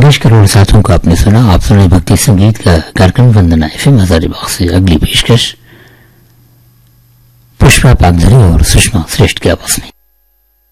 5 करोड़ साथियों को आपने सुना। आप सुने भक्ति संगीत का कार्यक्रम वंदना एफएम हजारीबाग से। अगली पेशकश पुष्पा पागधरी और सुषमा श्रेष्ठ की आवाज में।